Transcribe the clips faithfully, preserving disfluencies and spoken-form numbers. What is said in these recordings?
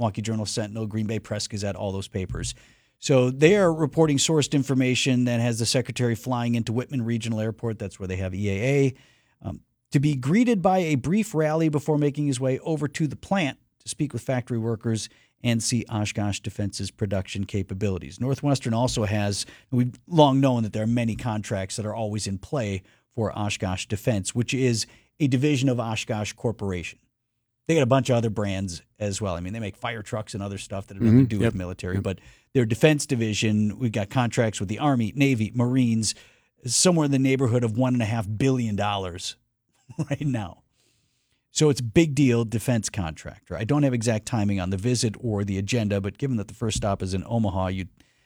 Milwaukee Journal-Sentinel, Green Bay Press-Gazette, all those papers. So they are reporting sourced information that has the secretary flying into Whitman Regional Airport, that's where they have E A A, um, to be greeted by a brief rally before making his way over to the plant to speak with factory workers and see Oshkosh Defense's production capabilities. Northwestern also has, we've long known that there are many contracts that are always in play for Oshkosh Defense, which is a division of Oshkosh Corporation. They got a bunch of other brands as well. I mean, they make fire trucks and other stuff that have nothing Mm-hmm. to do Yep. with military, Yep. but their defense division, we've got contracts with the Army, Navy, Marines, somewhere in the neighborhood of one and a half billion dollars right now. So it's a big deal defense contractor. I don't have exact timing on the visit or the agenda, but given that the first stop is in Omaha, you'd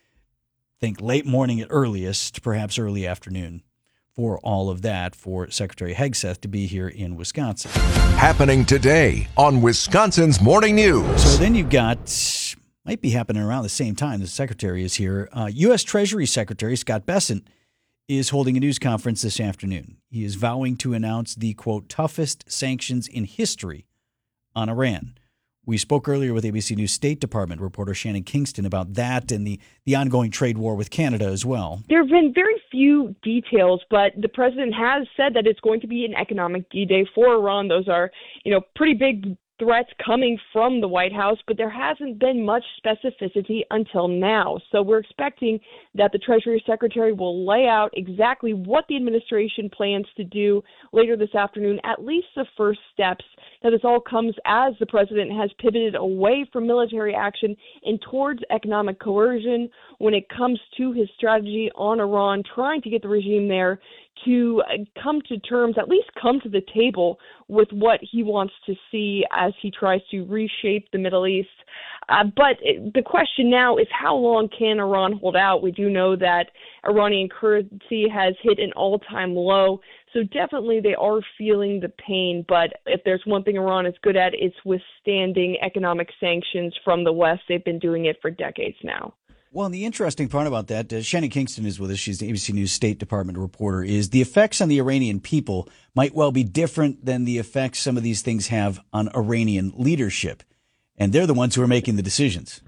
think late morning at earliest, perhaps early afternoon, for all of that, for Secretary Hegseth to be here in Wisconsin. Happening today on Wisconsin's Morning News. So then you've got, might be happening around the same time the Secretary is here, uh, U S. Treasury Secretary Scott Bessent is holding a news conference this afternoon. He is vowing to announce the, quote, toughest sanctions in history on Iran. We spoke earlier with A B C News State Department reporter Shannon Kingston about that and the, the ongoing trade war with Canada as well. There have been very few details, but the president has said that it's going to be an economic D-Day for Iran. Those are, you know, pretty big threats coming from the White House, but there hasn't been much specificity until now. So we're expecting that the Treasury Secretary will lay out exactly what the administration plans to do later this afternoon, at least the first steps. Now, this all comes as the president has pivoted away from military action and towards economic coercion when it comes to his strategy on Iran, trying to get the regime there to come to terms, at least come to the table with what he wants to see as he tries to reshape the Middle East. Uh, but the question now is, how long can Iran hold out? We do know that Iranian currency has hit an all-time low, so definitely they are feeling the pain. But if there's one thing Iran is good at, it's withstanding economic sanctions from the West. They've been doing it for decades now. Well, and the interesting part about that, uh, Shannon Kingston is with us. She's the A B C News State Department reporter, is the effects on the Iranian people might well be different than the effects some of these things have on Iranian leadership. And they're the ones who are making the decisions.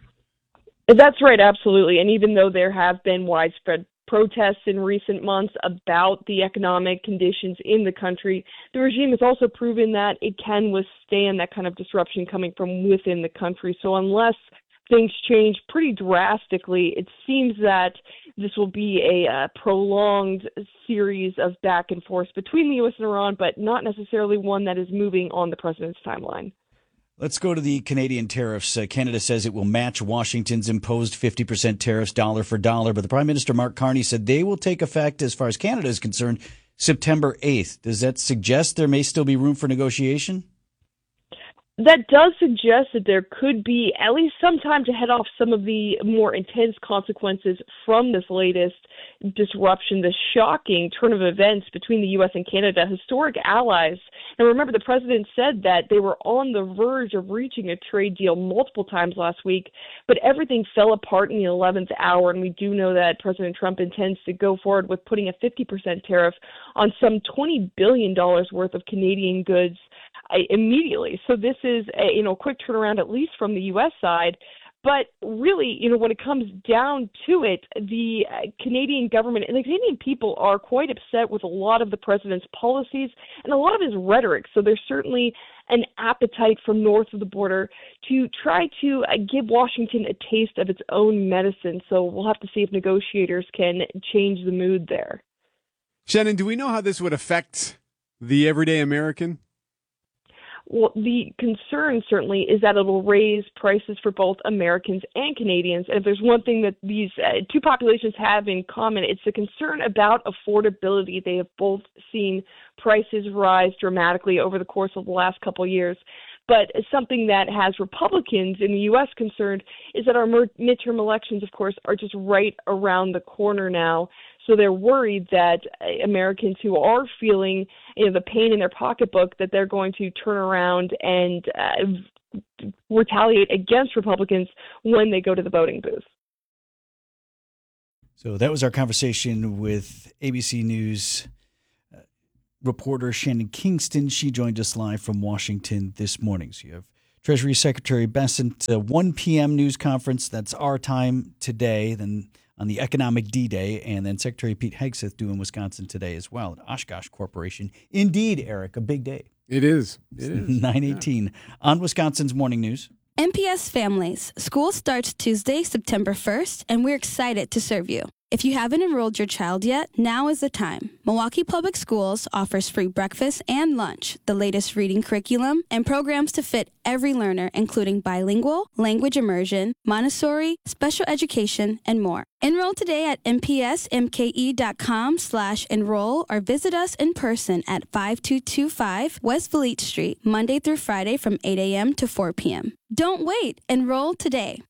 That's right, absolutely. And even though there have been widespread protests in recent months about the economic conditions in the country, the regime has also proven that it can withstand that kind of disruption coming from within the country. So unless things change pretty drastically, it seems that this will be a uh, prolonged series of back and forth between the U S and Iran, but not necessarily one that is moving on the president's timeline. Let's go to the Canadian tariffs. Uh, Canada says it will match Washington's imposed fifty percent tariffs dollar for dollar, but the Prime Minister, Mark Carney, said they will take effect, as far as Canada is concerned, September eighth. Does that suggest there may still be room for negotiation? That does suggest that there could be at least some time to head off some of the more intense consequences from this latest disruption, the shocking turn of events between the U S and Canada, historic allies. And remember, the president said that they were on the verge of reaching a trade deal multiple times last week, but everything fell apart in the eleventh hour. And we do know that President Trump intends to go forward with putting a fifty percent tariff on some twenty billion dollars worth of Canadian goods uh, immediately. So this is a, you know, quick turnaround, at least from the U S side. But really, you know, when it comes down to it, the uh, Canadian government and the Canadian people are quite upset with a lot of the president's policies and a lot of his rhetoric. So there's certainly an appetite from north of the border to try to uh, give Washington a taste of its own medicine. So we'll have to see if negotiators can change the mood there. Shannon, do we know how this would affect the everyday American? Well, the concern certainly is that it'll raise prices for both Americans and Canadians. And if there's one thing that these uh, two populations have in common, it's a concern about affordability. They have both seen prices rise dramatically over the course of the last couple of years. But something that has Republicans in the U S concerned is that our midterm elections, of course, are just right around the corner now. So they're worried that Americans who are feeling, you know, the pain in their pocketbook, that they're going to turn around and uh, retaliate against Republicans when they go to the voting booth. So that was our conversation with A B C News reporter Shannon Kingston. She joined us live from Washington this morning. So you have Treasury Secretary Bessent, uh, one p.m. news conference. That's our time today. Then on the Economic D-Day, and then Secretary Pete Hegseth due in Wisconsin today as well at Oshkosh Corporation. Indeed, Eric, a big day. It is. It is. nine eighteen yeah. On Wisconsin's Morning News. M P S Families. School starts Tuesday, September first, and we're excited to serve you. If you haven't enrolled your child yet, now is the time. Milwaukee Public Schools offers free breakfast and lunch, the latest reading curriculum, and programs to fit every learner, including bilingual, language immersion, Montessori, special education, and more. Enroll today at mpsmke.com slash enroll or visit us in person at five two two five West Vliet Street, Monday through Friday from eight a.m. to four p.m. Don't wait. Enroll today.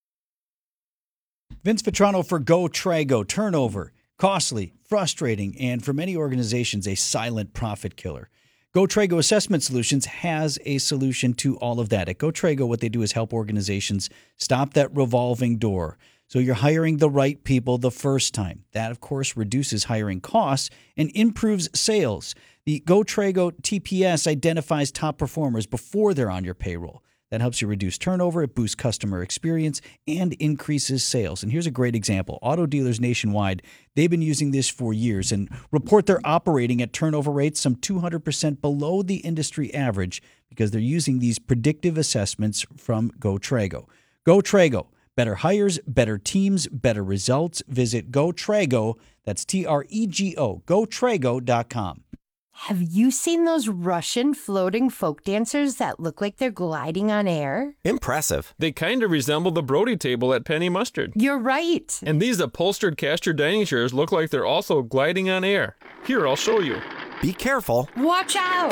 Vince Vitrano for Go Trago. Turnover, costly, frustrating, and for many organizations, a silent profit killer. Go Trago Assessment Solutions has a solution to all of that. At Go Trago, what they do is help organizations stop that revolving door. So you're hiring the right people the first time. That, of course, reduces hiring costs and improves sales. The Go Trago T P S identifies top performers before they're on your payroll. That helps you reduce turnover, it boosts customer experience, and increases sales. And here's a great example. Auto dealers nationwide, they've been using this for years and report they're operating at turnover rates some two hundred percent below the industry average because they're using these predictive assessments from Go Trago. Go Trago. Better hires, better teams, better results. Visit Go Trago. That's T R E G O. go trago dot com. Have you seen those Russian floating folk dancers that look like they're gliding on air? Impressive. They kind of resemble the Brody table at Penny Mustard. You're right. And these upholstered caster dining chairs look like they're also gliding on air. Here, I'll show you. Be careful. Watch out!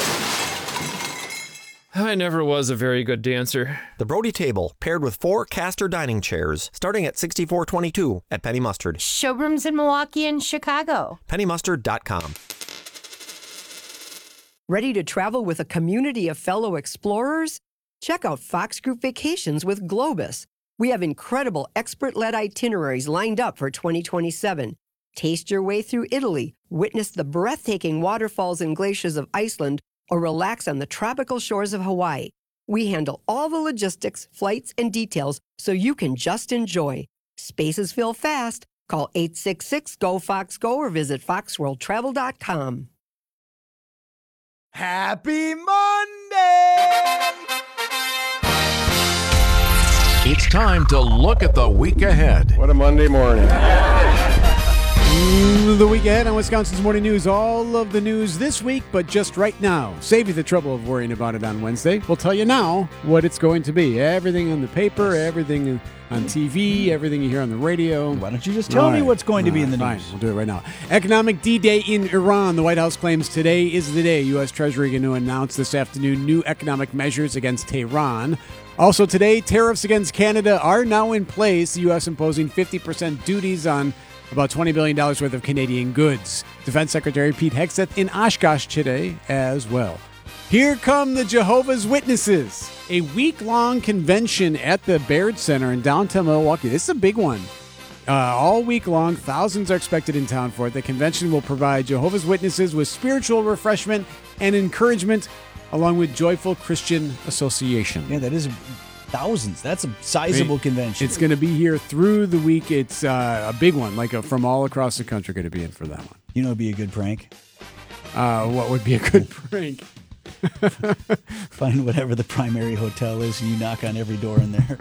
I never was a very good dancer. The Brody table, paired with four caster dining chairs, starting at sixty-four twenty-two at Penny Mustard. Showrooms in Milwaukee and Chicago. penny mustard dot com. Ready to travel with a community of fellow explorers? Check out Fox Group Vacations with Globus. We have incredible expert-led itineraries lined up for twenty twenty-seven. Taste your way through Italy, witness the breathtaking waterfalls and glaciers of Iceland, or relax on the tropical shores of Hawaii. We handle all the logistics, flights, and details so you can just enjoy. Spaces fill fast. Call eight six six, G O, Fox, Go or visit fox world travel dot com. Happy Monday! It's time to look at the week ahead. What a Monday morning. Mm, the week ahead on Wisconsin's Morning News. All of the news this week, but just right now. Save you the trouble of worrying about it on Wednesday. We'll tell you now what it's going to be. Everything on the paper, everything on T V, everything you hear on the radio. Why don't you just tell All me right. what's going to be in the fine. news? We'll do it right now. Economic D-Day in Iran. The White House claims today is the day. U S Treasury going to announce this afternoon new economic measures against Tehran. Also today, tariffs against Canada are now in place. The U S imposing fifty percent duties on about twenty billion dollars worth of Canadian goods. Defense Secretary Pete Hegseth in Oshkosh today as well. Here come the Jehovah's Witnesses, a week-long convention at the Baird Center in downtown Milwaukee. This is a big one. Uh, all week long, thousands are expected in town for it. The convention will provide Jehovah's Witnesses with spiritual refreshment and encouragement, along with Joyful Christian Association. Yeah, that is thousands. That's a sizable I mean, convention. It's going to be here through the week. It's uh, a big one, like a, from all across the country going to be in for that one. You know, it'd be a good prank. Uh, what would be a good prank? Find whatever the primary hotel is, and you knock on every door in there.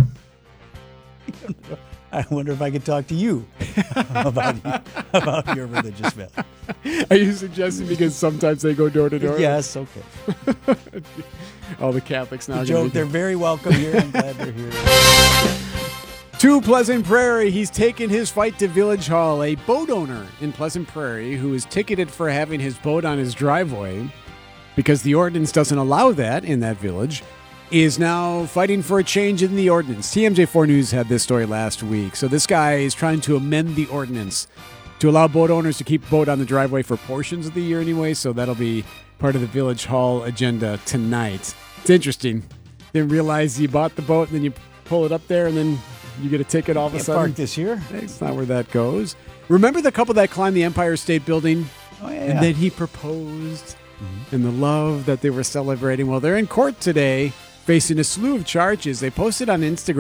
I wonder if I could talk to you about about your religious faith. Are you suggesting because sometimes they go door to door? Yes, okay. All the Catholics now. The joke, they're very welcome here. I'm glad they're here. To Pleasant Prairie, he's taken his fight to Village Hall. A boat owner in Pleasant Prairie who is ticketed for having his boat on his driveway because the ordinance doesn't allow that in that village, is now fighting for a change in the ordinance. T M J four News had this story last week. So this guy is trying to amend the ordinance to allow boat owners to keep boat on the driveway for portions of the year anyway. So that'll be part of the Village Hall agenda tonight. It's interesting. Didn't realize you bought the boat and then you pull it up there and then you get a ticket all of a sudden. Park this year. That's not where that goes. Remember the couple that climbed the Empire State Building? Oh, yeah. And then he proposed mm-hmm. and the love that they were celebrating. Well, they're in court today facing a slew of charges. They posted on Instagram